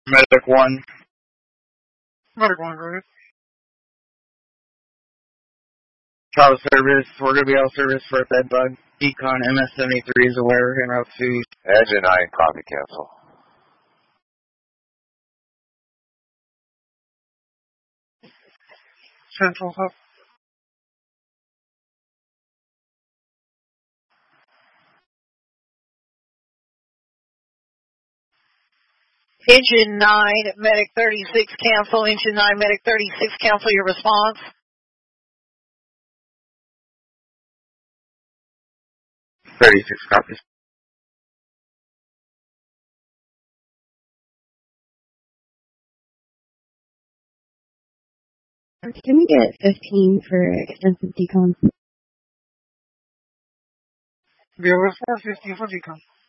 Medic 1. Medic 1, go ahead. Tower service, we're going to be out of service for a bed bug. Decon MS-73 is aware, en route to... Engine 9, copy, cancel. Central's up. Engine 9, Medic 36, cancel. Engine 9, Medic 36, cancel your response. copies. Can we get 15 for extensive decon? BLS 4, 15 for decon.